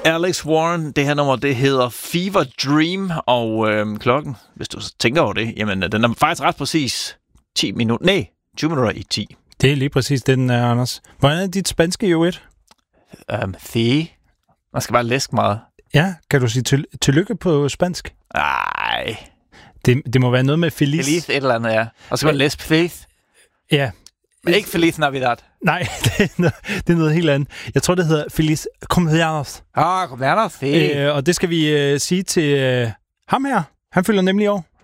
Alex Warren. Det her nummer, det hedder Fever Dream, og klokken, hvis du tænker over det, jamen, den er faktisk ret præcis 20 minutter i 10. Det er lige præcis det, den er, Anders. Hvordan er dit spanske i øvrigt? The. Man skal bare læske meget. Ja, kan du sige tillykke på spansk? Nej. Det må være noget med feliz. Feliz et eller andet, ja. Og så kan man læse faith. Ja. Men ikke Feliz Navidad. Nej, det er noget helt andet. Jeg tror, det hedder Feliz Cumpleaños. Cumpleaños, og det skal vi sige til ham her. Han fylder nemlig år.